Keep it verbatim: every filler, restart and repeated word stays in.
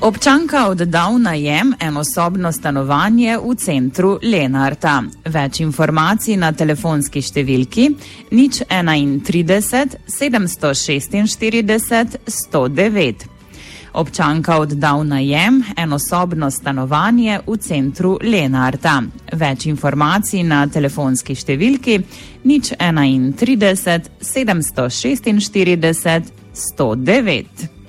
Občanka odda v najem enosobno stanovanje v centru Lenarta. Več informacij na telefonski številki nič enaintrideset sedemsto šestinštirideset sto devet. Občanka odda v najem enosobno stanovanje v centru Lenarta. Več informacij na telefonski številki nič enaintrideset sedemsto šestinštirideset sto devet.